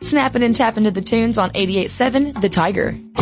Snapping and tapping to the tunes on 88.7 The Tiger.